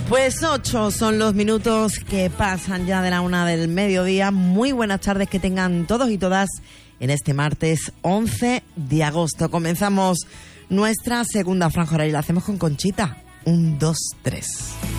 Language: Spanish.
Pues 8 son los minutos que pasan ya de la 1 del mediodía. Muy buenas tardes que tengan todos y todas en este martes 11 de agosto. Comenzamos nuestra segunda franja horaria y la hacemos con Conchita. 1, 2, 3.